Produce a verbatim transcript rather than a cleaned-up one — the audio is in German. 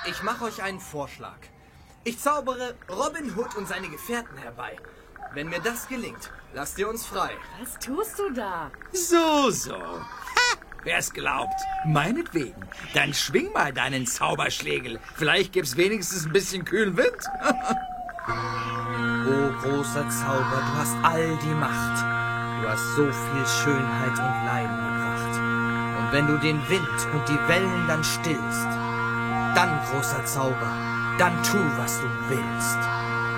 Ich mache euch einen Vorschlag. Ich zaubere Robin Hood und seine Gefährten herbei. Wenn mir das gelingt, lasst ihr uns frei. Was tust du da? So, so. Ha, wer's glaubt. Meinetwegen. Dann schwing mal deinen Zauberschlägel. Vielleicht gibt's wenigstens ein bisschen kühlen Wind. O großer Zauber, du hast all die Macht. Du hast so viel Schönheit und Leiden gebracht. Und wenn du den Wind und die Wellen dann stillst, dann, großer Zauber, dann tu, was du willst.